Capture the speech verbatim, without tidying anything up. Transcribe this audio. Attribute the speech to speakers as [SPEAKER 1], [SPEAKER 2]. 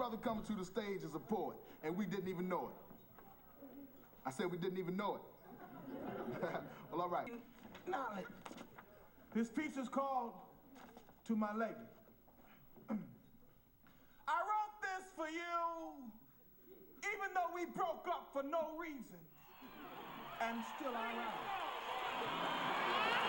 [SPEAKER 1] brother coming to the stage is a poet, and we didn't even know it. I said we didn't even know it. Well, all right.
[SPEAKER 2] Knowledge.
[SPEAKER 1] This piece is called To My Lady. I wrote this for you, even though we broke up for no reason, and still I rise.